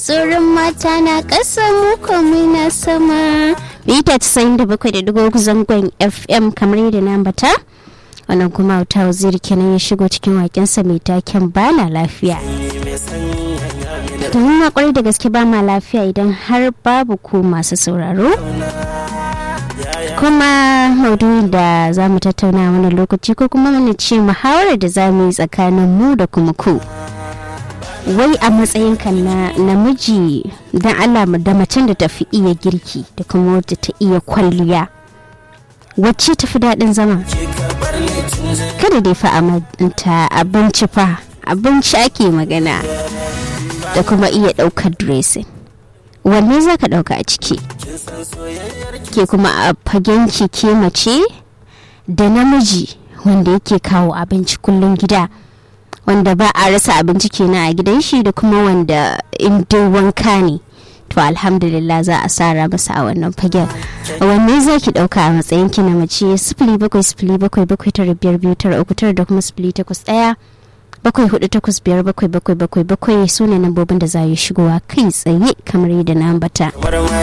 tsoron mata na ƙasa mu komai na sama. Mita 97.3 zangon FM kamar yadda na ambata. Wannan kuma Auta Waziri kenan ya shigo cikin wakensa mai taken bana lafiya. Domin na kwarai da gaske ba ma lafiya idan har babu ku masu sauraro. Kuma maudu'in da za mu tattauna wani lokaci ko kuma mana ce muhawarar da za mu yi tsakanin mu da kuma ku. Wai a matsayinka na namiji don Allah da macen da tafi iya girki da kuma wadda ta iya kwalliya. Wacce tafi daɗin zama? Kada dai fa ta abinci fa, abinci ake magana da kuma iya ɗaukar dressing. Wanne za ka ɗauka a ciki? Ke kuma a fagenki ke mace da namiji wanda yake kawo abinci kullum gida, wanda ba a rasa abinci kenan a gidan shi, da kuma wanda in dai wanka ne to alhamdulillah za a sara masa a wannan fagen. Wanne za ki ɗauka a matsayin ki na mace? 0707752939 da kuma 0817485777 su ne lambobin da za yi shigowa kai tsaye kamar yadda na ambata.